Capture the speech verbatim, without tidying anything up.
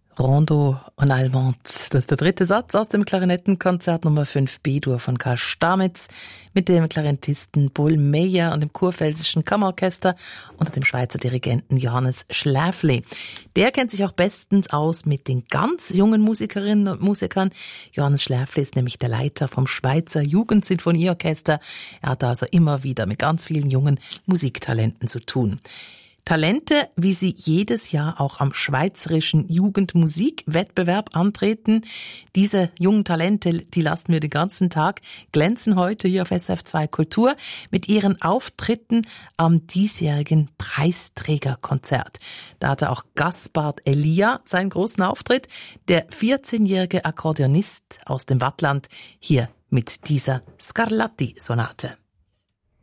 Rondo en Allemand. Das ist der dritte Satz aus dem Klarinettenkonzert Nummer fünf B-Dur von Karl Stamitz mit dem Klarinettisten Bull Meyer und dem Kurpfälzischen Kammerorchester unter dem Schweizer Dirigenten Johannes Schläfli. Der kennt sich auch bestens aus mit den ganz jungen Musikerinnen und Musikern. Johannes Schläfli ist nämlich der Leiter vom Schweizer Jugendsinfonieorchester. Er hat also immer wieder mit ganz vielen jungen Musiktalenten zu tun. Talente, wie sie jedes Jahr auch am Schweizerischen Jugendmusikwettbewerb antreten. Diese jungen Talente, die lassen wir den ganzen Tag glänzen heute hier auf S R F zwei Kultur mit ihren Auftritten am diesjährigen Preisträgerkonzert. Da hatte auch Gaspard Elia seinen großen Auftritt, der vierzehnjährige Akkordeonist aus dem Waadtland, hier mit dieser Scarlatti-Sonate.